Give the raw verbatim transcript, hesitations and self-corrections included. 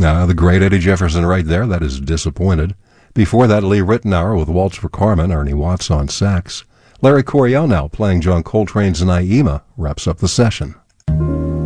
Uh, the great Eddie Jefferson right there. That is Disappointed. Before that, Lee Ritenour with Waltz for Carmen, Ernie Watts on sax. Larry Coryell now playing John Coltrane's Naima wraps up the session.